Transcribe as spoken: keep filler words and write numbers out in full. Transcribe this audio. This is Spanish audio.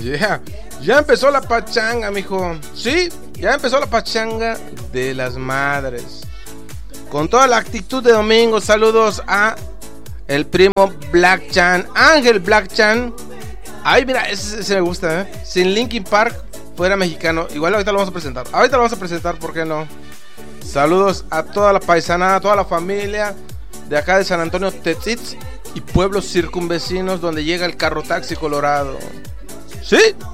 Yeah. Ya empezó la pachanga, mijo. Sí, ya empezó la pachanga de las madres. Con toda la actitud de domingo. Saludos a el primo Black Chan, Ángel Black Chan. Ay, mira, ese, ese me gusta, ¿eh? Sin Linkin Park fuera mexicano. Igual ahorita lo vamos a presentar. Ahorita lo vamos a presentar, ¿por qué no? Saludos a toda la paisanada, a toda la familia de acá de San Antonio Tetzitz y pueblos circunvecinos donde llega el carro taxi colorado. ¿Sí?